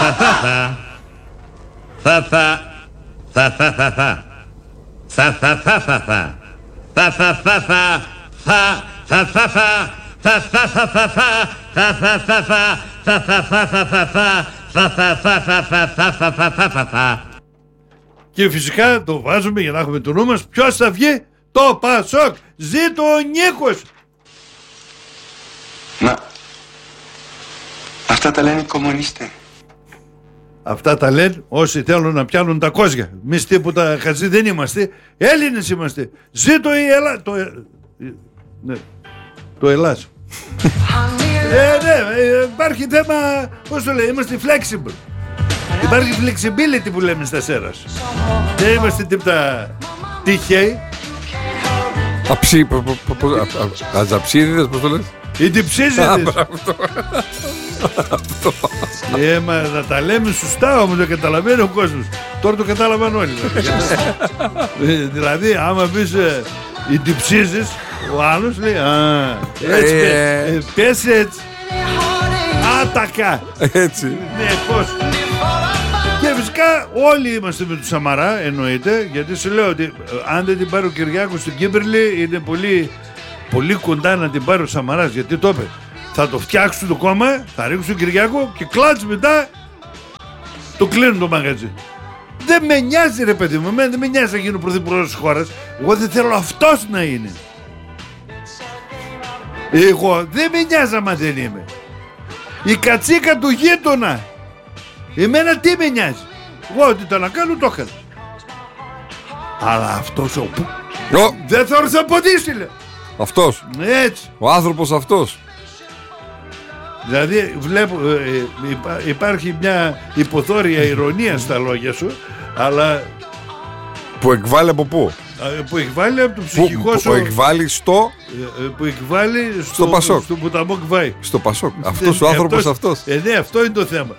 Και φυσικά το βάζουμε για να έχουμε το νου μας. Ποιος θα βγει? Το Πασόκ. Ζήτω ο Νίκος. Μα αυτά τα λένε οι κομμουνιστές. Αυτά τα λένε όσοι θέλουν να πιάνουν τα κόζια. Εμείς τίποτα χαζί δεν είμαστε. Έλληνες είμαστε. Ζήτω η Ελλάδα. Το Ελλάς. Ναι, υπάρχει θέμα, πώς το λέει, είμαστε flexible. Υπάρχει flexibility που λέμε στα Σέρας. Δεν είμαστε τίποτα τυχαίοι. Αζαψίδιδες, πώς το λες? Οι τυψίζιδες. Μα να τα λέμε σωστά όμως, το καταλαβαίνει ο κόσμος. Τώρα το κατάλαβαν όλοι. Δηλαδή άμα πεις οι τυψίζεις, ο άλλος λέει έτσι, πες έτσι, άτακα. Έτσι. Ναι, πώς. Και φυσικά όλοι είμαστε με του Σαμαρά, εννοείται, γιατί σου λέω ότι αν δεν την πάρει ο Κυριάκος στην Κύπριλη είναι πολύ, πολύ κοντά να την πάρει ο Σαμαράς, γιατί το είπε. Θα το φτιάξουν το κόμμα, θα ρίξουν τον Κυριάκο και κλάτς μετά το κλείνουν το μαγαζί. Δεν με νοιάζει ρε παιδί μου, δεν με νοιάζει να γίνω πρωθυπουργός της χώρας. Εγώ δεν θέλω αυτός να είναι. Εγώ δεν με νοιάζει άμα δεν είμαι. Η κατσίκα του γείτονα. Εμένα τι με νοιάζει. Εγώ ό,τι το να κάνω το έκανα. Αλλά αυτός δεν θα ορθοποδήσει λέει. Αυτός. Έτσι. Ο άνθρωπος αυτός. Δηλαδή βλέπω υπάρχει μια υποθόρια ηρωνία στα λόγια σου. Αλλά που εκβάλλει από πού? Που εκβάλλει από το ψυχικό σου. Που εκβάλλει στο. Που εκβάλλει στο Πασόκ. Στο ποταμό Κβάη. Στο Πασόκ. Αυτός ο άνθρωπος αυτός. Ναι, αυτό είναι το θέμα.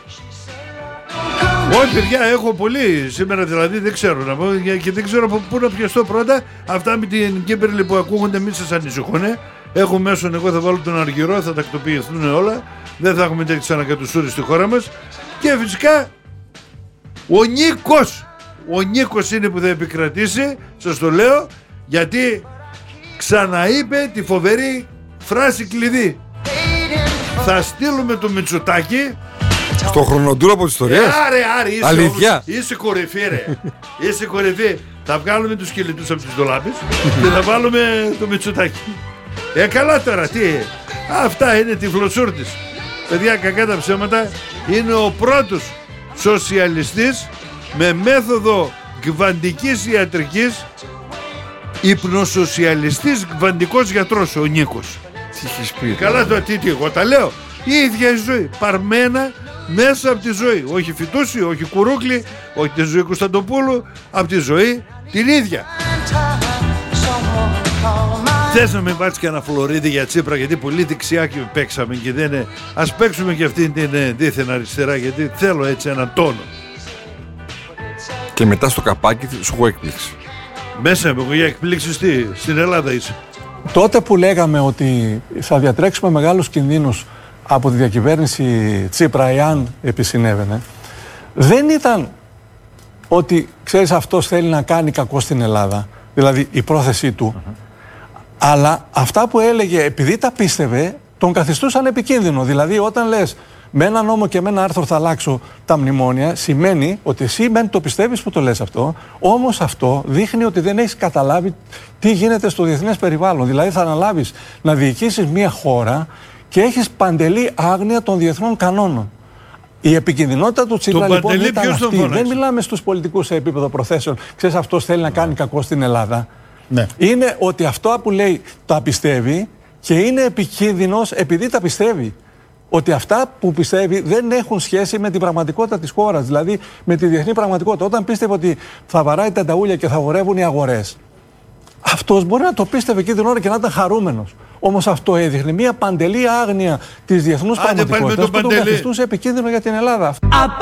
Όχι παιδιά, έχω πολύ σήμερα, δηλαδή δεν ξέρω να πω και δεν ξέρω από πού να πιαστώ πρώτα. Αυτά με την Κύπριλη που ακούγονται μην σας ανησυχούν. Έχω μέσον, εγώ θα βάλω τον Αργυρό, θα τακτοποιηθούν όλα. Δεν θα έχουμε τέτοιες ανακατουστούρες στη χώρα μας. Και φυσικά ο Νίκος. Ο Νίκος είναι που θα επικρατήσει, σας το λέω, γιατί ξαναείπε τη φοβερή φράση κλειδί. Θα στείλουμε το Μητσοτάκη στο χρονοτούρο από τις ιστορίες. Άρε, αλήθεια. Είσαι κορυφή ρε. Είσαι κορυφή. Θα βγάλουμε τους σκελετούς από τις ντολάπες και θα βάλουμε το Μητσοτάκη. Καλά τώρα, τι. Αυτά είναι τυφλοσούρτης. Παιδιά, κακά τα ψέματα, είναι ο πρώτος σοσιαλιστής με μέθοδο κβαντικής ιατρικής, υπνοσοσιαλιστής κβαντικός γιατρός ο Νίκος. Τι έχεις πει? Καλά το τι, εγώ τα λέω. Η ίδια η ζωή, παρμένα μέσα από τη ζωή. Όχι Φιτούση, όχι Κουρούκλη, όχι τη ζωή Κωνσταντοπούλου, από τη ζωή την ίδια. Θες να με βάλεις και ένα Φλωρίδι για Τσίπρα, γιατί πολύ δεξιά και παίξαμε και δεν είναι. Ας παίξουμε και αυτήν την δίθεν αριστερά, γιατί θέλω έτσι έναν τόνο. Και μετά στο καπάκι σου έχω έκπληξη. Μέσα μου, για εκπλήξεις τι, στην Ελλάδα είσαι. Τότε που λέγαμε ότι θα διατρέξουμε μεγάλους κινδύνους από τη διακυβέρνηση Τσίπρα εάν επισυνέβαινε, δεν ήταν ότι ξέρεις αυτός θέλει να κάνει κακό στην Ελλάδα, δηλαδή η πρόθεσή του, αλλά αυτά που έλεγε επειδή τα πίστευε τον καθιστούσαν επικίνδυνο. Δηλαδή όταν λες με ένα νόμο και με ένα άρθρο θα αλλάξω τα μνημόνια, σημαίνει ότι εσύ μεν το πιστεύεις που το λες αυτό, όμως αυτό δείχνει ότι δεν έχεις καταλάβει τι γίνεται στο διεθνές περιβάλλον. Δηλαδή θα αναλάβεις να διοικήσεις μια χώρα και έχεις παντελή άγνοια των διεθνών κανόνων. Η επικινδυνότητα του Τσίπρα λοιπόν ήταν αυτή. Δεν μιλάμε στους πολιτικούς σε επίπεδο προθέσεων. Ξέρεις, αυτός θέλει να κάνει κακό στην Ελλάδα. Ναι. Είναι ότι αυτό που λέει τα πιστεύει και είναι επικίνδυνος επειδή τα πιστεύει. Ότι αυτά που πιστεύει δεν έχουν σχέση με την πραγματικότητα της χώρας, δηλαδή με τη διεθνή πραγματικότητα. Όταν πίστευε ότι θα βαράει τα ταούλια και θα αγορεύουν οι αγορές, αυτός μπορεί να το πίστευε εκείνη την ώρα και να ήταν χαρούμενος. Όμως αυτό έδειχνε μια παντελή άγνοια της διεθνούς πραγματικότητας που τον καθιστούσε επικίνδυνο για την Ελλάδα.